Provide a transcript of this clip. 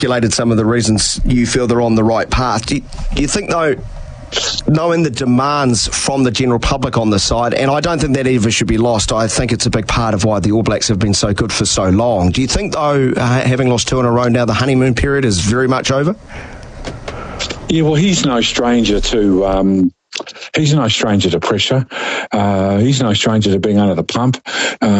articulated some of the reasons you feel they're on the right path. Do you think, though, knowing the demands from the general public on this side, and I don't think that ever should be lost, I think it's a big part of why the All Blacks have been so good for so long. Do you think, though, having lost 2 in a row now, the honeymoon period is very much over? Yeah, well, he's no stranger to pressure. He's no stranger to being under the pump.